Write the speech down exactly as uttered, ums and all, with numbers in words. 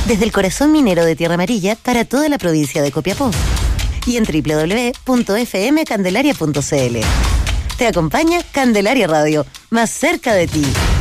Desde el corazón minero de Tierra Amarilla para toda la provincia de Copiapó. Y en doble u doble u doble u punto f m candelaria punto c l. Te acompaña Candelaria Radio, más cerca de ti.